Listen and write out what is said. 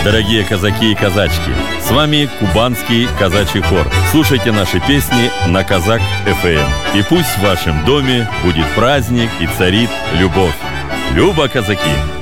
Дорогие казаки и казачки, с вами Кубанский казачий хор. Слушайте наши песни на Казак ФМ. И пусть в вашем доме будет праздник и царит любовь. Люба, казаки!